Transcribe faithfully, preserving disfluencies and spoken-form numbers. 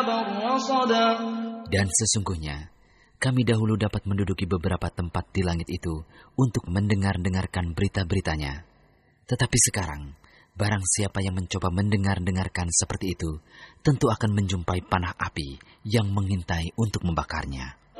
Dan sesungguhnya, kami dahulu dapat menduduki beberapa tempat di langit itu untuk mendengar-dengarkan berita-beritanya. Tetapi sekarang, barang siapa yang mencoba mendengar-dengarkan seperti itu, tentu akan menjumpai panah api yang mengintai untuk membakarnya.